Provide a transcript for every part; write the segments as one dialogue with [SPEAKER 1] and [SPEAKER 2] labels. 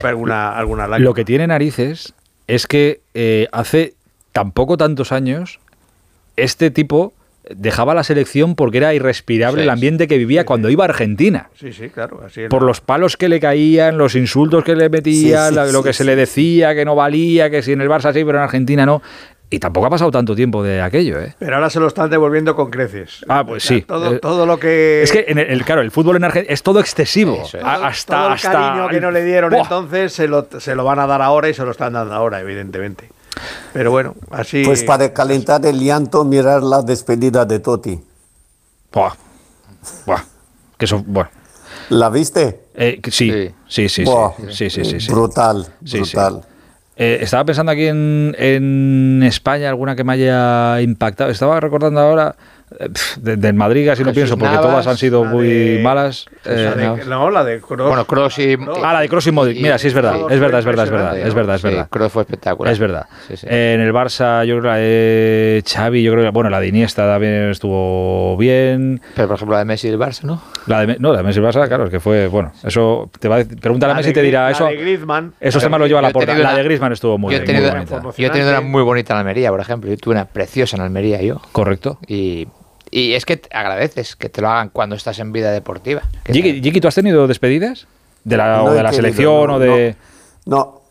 [SPEAKER 1] alguna lágrima.
[SPEAKER 2] Lo que tiene narices es que hace tampoco tantos años este tipo dejaba la selección porque era irrespirable el ambiente que vivía cuando iba a Argentina.
[SPEAKER 1] Sí, claro. Así
[SPEAKER 2] por los palos que le caían, los insultos que le metían, lo que se le decía, que no valía, que si en el Barça sí, pero en Argentina no. Y tampoco ha pasado tanto tiempo de aquello, ¿eh?
[SPEAKER 1] Pero ahora se lo están devolviendo con creces.
[SPEAKER 2] Pues sí.
[SPEAKER 1] Todo lo que...
[SPEAKER 2] Es que, claro, el fútbol en Argentina es todo excesivo.
[SPEAKER 1] Todo el cariño que no le dieron entonces se lo van a dar ahora y se lo están dando ahora, evidentemente. Pero bueno, así...
[SPEAKER 3] Pues para calentar el llanto, mirar la despedida de Totti.
[SPEAKER 2] Buah. Que eso, bueno.
[SPEAKER 3] ¿La viste?
[SPEAKER 2] Sí.
[SPEAKER 3] Brutal.
[SPEAKER 2] Estaba pensando aquí en España, alguna que me haya impactado. Estaba recordando ahora del Madrid, casi no pienso, porque todas han sido muy malas.
[SPEAKER 1] La de Kroos.
[SPEAKER 4] Bueno, Kroos y...
[SPEAKER 2] la de Kroos y Modric. Mira, sí, es verdad. Es verdad.
[SPEAKER 4] Kroos fue espectacular.
[SPEAKER 2] Es verdad. Sí. En el Barça, yo creo que la de Xavi, la de Iniesta también estuvo bien.
[SPEAKER 4] Pero, por ejemplo, la de Messi y el Barça, ¿no?
[SPEAKER 2] La de Messi y el Barça, claro, es que fue... Bueno, eso... Pregúntale a Messi y te dirá eso.
[SPEAKER 1] La de Griezmann.
[SPEAKER 2] Eso se me lo lleva a la puerta. La de Griezmann estuvo muy bien.
[SPEAKER 4] Yo he tenido una muy bonita en Almería, por ejemplo. Yo tuve una preciosa en Almería, yo.
[SPEAKER 2] Correcto.
[SPEAKER 4] Y es que agradeces que te lo hagan cuando estás en vida deportiva.
[SPEAKER 2] Jiki, ¿tú has tenido despedidas? ¿De la selección o de...?
[SPEAKER 3] No,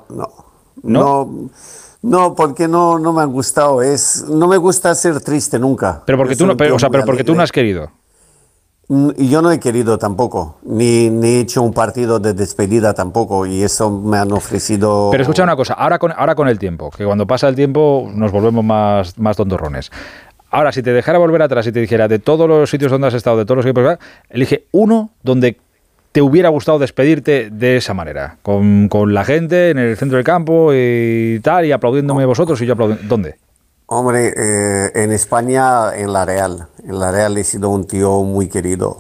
[SPEAKER 3] porque no me han gustado. No me gusta ser triste nunca.
[SPEAKER 2] Pero porque tú no has querido.
[SPEAKER 3] Y yo no he querido tampoco, ni he hecho un partido de despedida tampoco, y eso me han ofrecido...
[SPEAKER 2] Pero escucha una cosa, ahora con el tiempo, que cuando pasa el tiempo nos volvemos más tontorrones. Ahora, si te dejara volver atrás y te dijera de todos los sitios donde has estado, de todos los equipos, elige uno donde te hubiera gustado despedirte de esa manera, con la gente en el centro del campo y tal, y aplaudiéndome vosotros y yo aplaudiendo. ¿Dónde?
[SPEAKER 3] Hombre, en España, en la Real. En la Real he sido un tío muy querido,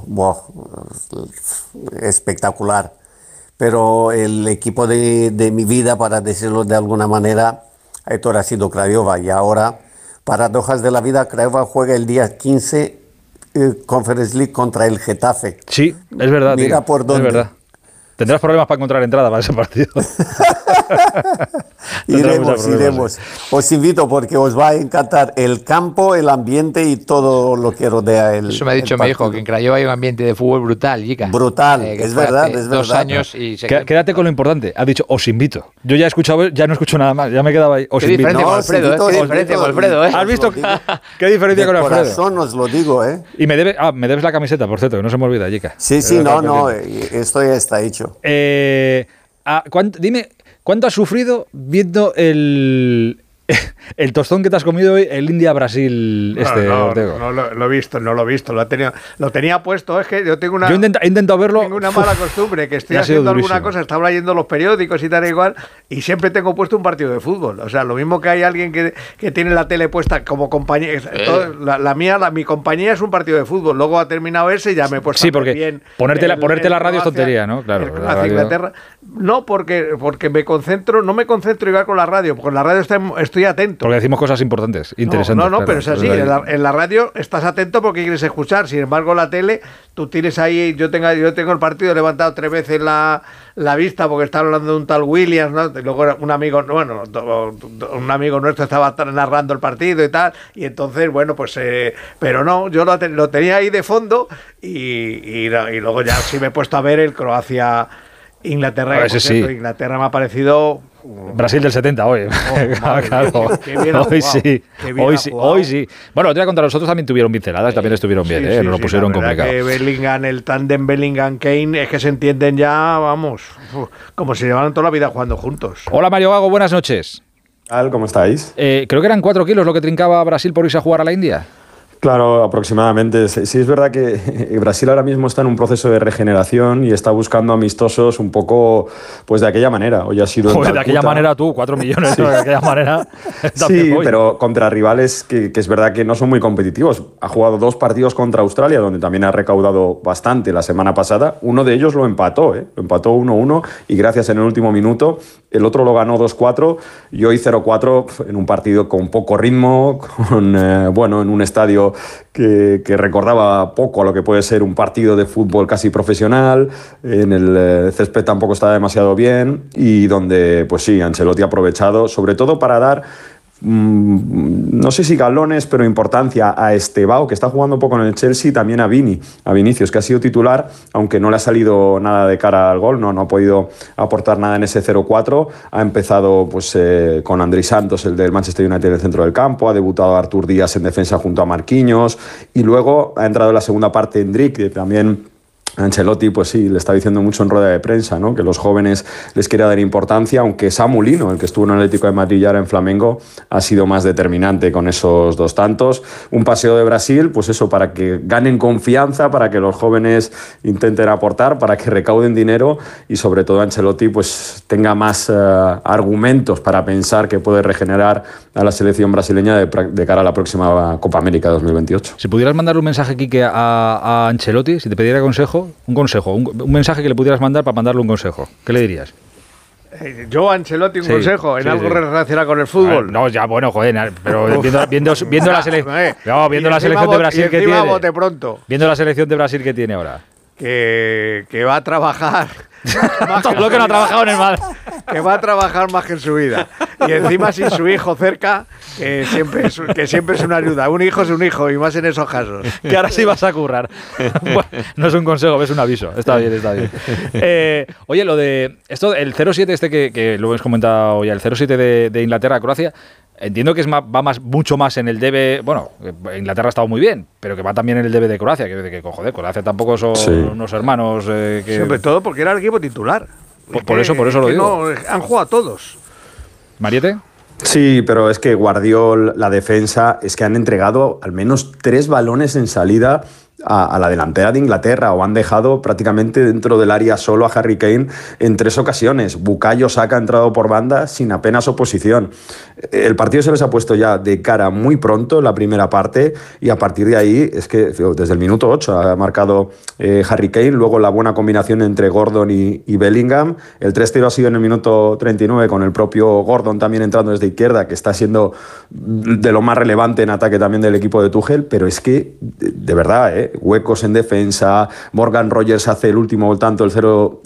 [SPEAKER 3] espectacular. Pero el equipo de mi vida, para decirlo de alguna manera, Aitor ha sido Craiova, y ahora... Paradojas de la vida, Craiova juega el día 15 Conference League contra el Getafe.
[SPEAKER 2] Sí, es verdad.
[SPEAKER 3] Mira por dónde.
[SPEAKER 2] Es verdad. Tendrás problemas para encontrar entrada para ese partido.
[SPEAKER 3] Iremos. Os invito porque os va a encantar el campo, el ambiente y todo lo que rodea el...
[SPEAKER 4] Eso me ha dicho mi hijo, que en Craiova hay un ambiente de fútbol brutal, Jica.
[SPEAKER 3] Brutal, es verdad.
[SPEAKER 4] 2 años y...
[SPEAKER 2] Quédate con lo importante. Ha dicho, os invito. Yo ya no escucho nada más. Ya me quedaba ahí. Os
[SPEAKER 4] qué
[SPEAKER 2] invito.
[SPEAKER 4] Diferencia con Alfredo, qué diferencia con Alfredo, ¿eh?
[SPEAKER 2] ¿Has visto qué diferencia con Alfredo?
[SPEAKER 3] De corazón os lo digo, ¿eh?
[SPEAKER 2] Y me debes la camiseta, por cierto, que no se me olvida, Jica.
[SPEAKER 3] Sí, esto ya está hecho.
[SPEAKER 2] Dime, ¿cuánto has sufrido viendo el tostón que te has comido hoy, el India-Brasil Ortego?
[SPEAKER 1] No lo he visto, lo tenía puesto. Es que yo tengo una...
[SPEAKER 2] Yo he intentado verlo.
[SPEAKER 1] Tengo una mala costumbre, que estoy haciendo alguna cosa, estaba leyendo los periódicos y tal y igual, y siempre tengo puesto un partido de fútbol. O sea, lo mismo que hay alguien que tiene la tele puesta como compañía. Mi compañía es un partido de fútbol. Luego ha terminado ese y ya me he puesto
[SPEAKER 2] bien. Ponerte la radio es tontería, ¿no? Claro.
[SPEAKER 1] Inglaterra. No, porque me concentro, no me concentro igual con la radio, porque con la radio estoy atento.
[SPEAKER 2] Porque decimos cosas importantes, interesantes.
[SPEAKER 1] No, claro, pero es así. En la radio estás atento porque quieres escuchar. Sin embargo, la tele, tú tienes ahí... Yo tengo el partido levantado 3 veces la vista porque estaba hablando de un tal Williams, ¿no? Y luego un amigo nuestro estaba narrando el partido y tal. Y entonces, pero no, yo lo tenía ahí de fondo y luego ya sí me he puesto a ver el Croacia-Inglaterra. Por cierto, Inglaterra me ha parecido...
[SPEAKER 2] Brasil del 70 hoy. Claro. Hoy sí. Bueno, te voy a contar, los otros también tuvieron pinceladas, también estuvieron bien, nos lo pusieron complicado.
[SPEAKER 1] Que el tándem Bellingham-Kane es que se entienden ya, como si llevaran toda la vida jugando juntos.
[SPEAKER 2] Hola Mario Gago, buenas noches.
[SPEAKER 5] ¿Qué tal? ¿Cómo estáis?
[SPEAKER 2] Creo que eran 4 kilos lo que trincaba Brasil por irse a jugar a la India.
[SPEAKER 5] Claro, aproximadamente. Sí, es verdad que Brasil ahora mismo está en un proceso de regeneración y está buscando amistosos un poco pues de aquella manera. Hoy ha sido
[SPEAKER 2] de aquella manera tú, 4 millones, sí. De aquella manera.
[SPEAKER 5] Sí, pero contra rivales que es verdad que no son muy competitivos. Ha jugado 2 partidos contra Australia, donde también ha recaudado bastante la semana pasada. Uno de ellos lo empató, Lo empató 1-1 y gracias en el último minuto. El otro lo ganó 2-4 y hoy 0-4 en un partido con poco ritmo, en un estadio que recordaba poco a lo que puede ser un partido de fútbol casi profesional. En el césped tampoco estaba demasiado bien y donde, pues sí, Ancelotti ha aprovechado, sobre todo para dar no sé si galones, pero importancia a Estevao, que está jugando un poco en el Chelsea, y también a Vinicius, que ha sido titular, aunque no le ha salido nada de cara al gol, no ha podido aportar nada en ese 0-4. Ha empezado pues con Andrei Santos, el del Manchester United, en el centro del campo, ha debutado Artur Díaz en defensa junto a Marquinhos, y luego ha entrado en la segunda parte Endrick, que también Ancelotti, pues sí, le está diciendo mucho en rueda de prensa, ¿no? Que los jóvenes les quiere dar importancia, aunque Samu Lino, el que estuvo en el Atlético de Madrid y ahora en Flamengo, ha sido más determinante con esos 2 tantos. Un paseo de Brasil, pues eso, para que ganen confianza, para que los jóvenes intenten aportar, para que recauden dinero y sobre todo Ancelotti pues tenga más argumentos para pensar que puede regenerar a la selección brasileña de cara a la próxima Copa América 2028.
[SPEAKER 2] Si pudieras mandarle un mensaje, Quique, a Ancelotti, si te pidiera consejo, un mensaje que le pudieras mandar para mandarle un consejo, ¿qué le dirías?
[SPEAKER 1] Yo, Ancelotti, un consejo en algo relacionado con el fútbol.
[SPEAKER 2] No, ya, bueno, joder, pero viendo la selección, viendo la selección de Brasil que tiene,
[SPEAKER 1] bote pronto.
[SPEAKER 2] Viendo la selección de Brasil que tiene ahora,
[SPEAKER 1] que va a trabajar
[SPEAKER 2] todo lo que no ha trabajado en el Madrid,
[SPEAKER 1] que va a trabajar más que en su vida, y encima sin su hijo cerca, que siempre es una ayuda. Un hijo es un hijo, y más en esos casos.
[SPEAKER 2] Que ahora sí vas a currar. Bueno, no es un consejo, es un aviso. Está bien. Oye, lo de esto, el 0-7 este que lo hemos comentado ya, el 0-7 de Inglaterra a Croacia, entiendo que mucho más en el debe. Bueno, Inglaterra ha estado muy bien, pero que va también en el debe de Croacia, que joder, Croacia tampoco son unos hermanos
[SPEAKER 1] sobre todo porque era el equipo titular.
[SPEAKER 2] Por eso lo digo.
[SPEAKER 1] No, han jugado todos.
[SPEAKER 2] ¿Mariette?
[SPEAKER 5] Sí, pero es que Guardiola, la defensa, es que han entregado al menos 3 balones en salida a la delantera de Inglaterra, o han dejado prácticamente dentro del área solo a Harry Kane en 3 ocasiones. Bukayo Saka ha entrado por banda sin apenas oposición. El partido se les ha puesto ya de cara muy pronto, la primera parte, y a partir de ahí es que desde el minuto 8 ha marcado Harry Kane, luego la buena combinación entre Gordon y Bellingham. El 3-0 ha sido en el minuto 39 con el propio Gordon también entrando desde izquierda, que está siendo de lo más relevante en ataque también del equipo de Tuchel, pero es que de verdad, huecos en defensa. Morgan Rogers hace el último tanto, el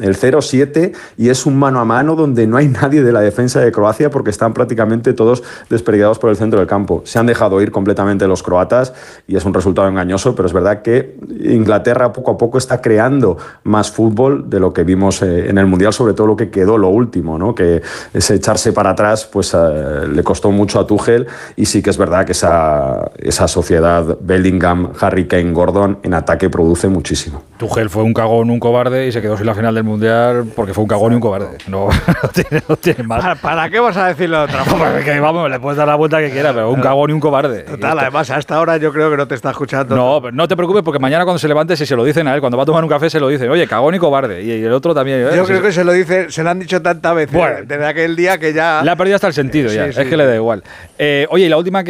[SPEAKER 5] 0-7, y es un mano a mano donde no hay nadie de la defensa de Croacia porque están prácticamente todos desperdigados por el centro del campo. Se han dejado ir completamente los croatas y es un resultado engañoso, pero es verdad que Inglaterra poco a poco está creando más fútbol de lo que vimos en el Mundial, sobre todo lo que quedó lo último, ¿no? Que ese echarse para atrás pues le costó mucho a Tuchel, y sí que es verdad que esa sociedad Bellingham, Harry Kane, Gordon en ataque produce muchísimo.
[SPEAKER 2] Tuchel fue un cagón, un cobarde, y se quedó sin la final del Mundial porque fue un cagón y un cobarde. No tiene más.
[SPEAKER 1] ¿Para qué vas a decirlo de otra forma?
[SPEAKER 2] Porque, vamos, le puedes dar la vuelta que quieras, pero un cagón y un cobarde.
[SPEAKER 1] Total, además hasta ahora yo creo que no te está escuchando.
[SPEAKER 2] No, pero no te preocupes, porque mañana cuando se levante, si se lo dicen a él, cuando va a tomar un café se lo dicen, oye, cagón y cobarde, y el otro también.
[SPEAKER 1] Yo creo que se lo han dicho tantas veces, bueno, desde aquel día que ya...
[SPEAKER 2] Le ha perdido hasta el sentido ya, es que le da igual. Oye, y la última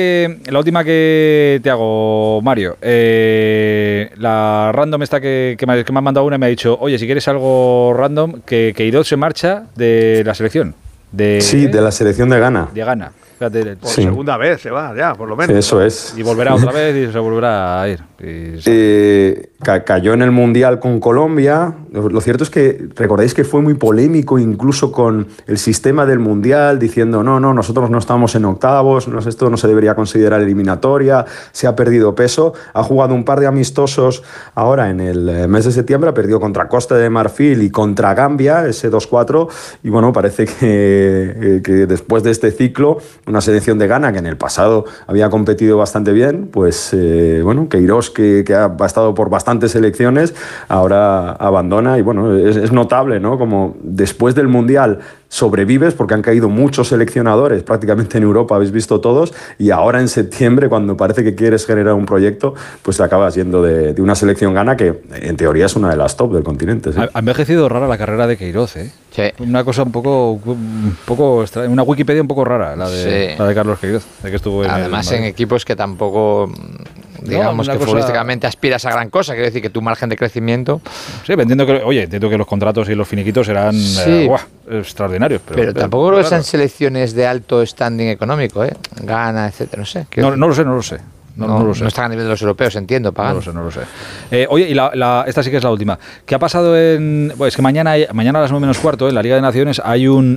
[SPEAKER 2] que te hago, Mario, la random esta que me ha mandado una y me ha dicho, oye, si quieres algo random, que Queiroz se marcha de la selección.
[SPEAKER 5] De la selección de Ghana.
[SPEAKER 2] De Ghana. Fíjate,
[SPEAKER 1] por segunda vez se va, ya, por lo menos.
[SPEAKER 5] Eso es.
[SPEAKER 2] Y volverá otra vez y se volverá a ir.
[SPEAKER 5] Cayó en el Mundial con Colombia. Lo cierto es que recordáis que fue muy polémico incluso con el sistema del Mundial, diciendo no, nosotros no estamos en octavos, esto no se debería considerar eliminatoria, se ha perdido peso. Ha jugado un par de amistosos ahora en el mes de septiembre, ha perdido contra Costa de Marfil y contra Gambia, ese 2-4, y bueno, parece que después de este ciclo, una selección de Ghana que en el pasado había competido bastante bien, pues Queiroz, que ha estado por bastantes selecciones, ahora abandona, y bueno, es notable, ¿no? Como después del Mundial sobrevives, porque han caído muchos seleccionadores prácticamente en Europa, habéis visto todos, y ahora en septiembre, cuando parece que quieres generar un proyecto, pues te acabas yendo de una selección Ghana que en teoría es una de las top del continente. ¿Sí?
[SPEAKER 2] Ha envejecido rara la carrera de Queiroz, ¿eh?
[SPEAKER 4] Sí.
[SPEAKER 2] Una cosa un poco extraña, una Wikipedia un poco rara, la de Carlos Queiroz, de que estuvo
[SPEAKER 4] además en equipos que tampoco, digamos, que futbolísticamente aspiras a gran cosa, quiere decir que tu margen de crecimiento...
[SPEAKER 2] Sí, entiendo que los contratos y los finiquitos eran extraordinarios.
[SPEAKER 4] Pero tampoco creo que sean selecciones de alto standing económico, Ghana, etcétera, no sé.
[SPEAKER 2] No lo sé. No lo sé.
[SPEAKER 4] No están a nivel de los europeos, entiendo, Pagan.
[SPEAKER 2] No lo sé. Oye, y esta sí que es la última. ¿Qué ha pasado es que mañana a las 9:15, en la Liga de Naciones, hay un